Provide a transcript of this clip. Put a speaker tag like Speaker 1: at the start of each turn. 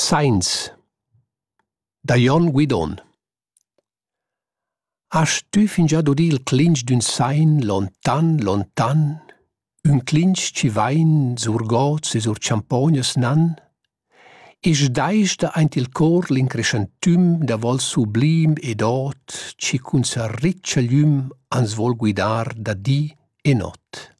Speaker 1: Sainz da Jon Guidon. Hast tu fin già udì il clinch d'un sain lontan, lontan? Un clinch ci vain sur gots e sur champognas nan? E sdaista aint il cor l'increscentüm da vol sublim ed ot ci cun sa riccia glium ans vol guidar da di e not.